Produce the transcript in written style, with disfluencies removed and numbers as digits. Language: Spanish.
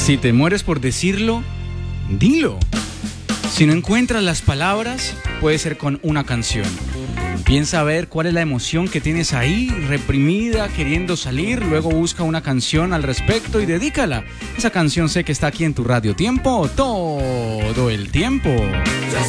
Si te mueres por decirlo, dilo. Si no encuentras las palabras, puede ser con una canción. Piensa a ver cuál es la emoción que tienes ahí, reprimida, queriendo salir. Luego busca una canción al respecto y dedícala. Esa canción sé que está aquí en tu Radio Tiempo todo el tiempo.